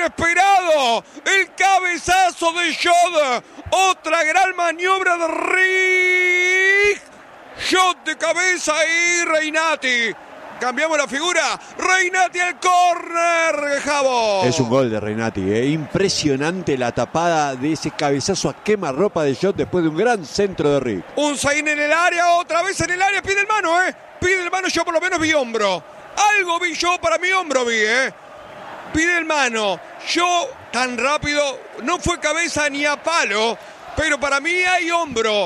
inesperado. El cabezazo de Shot. Otra gran maniobra de Rick. Shot de cabeza y Reinati. Cambiamos la figura. Reinati al córner, Javo. Es un gol de Reinati. Impresionante la tapada de ese cabezazo a quemarropa de Shot después de un gran centro de Rick. Un Zayn en el área, otra vez en el área. Pide el mano, Pide el mano, yo por lo menos vi hombro. Algo vi yo, para mi hombro vi, Pide el mano. Yo, tan rápido, no fue cabeza ni a palo, pero para mí hay hombro.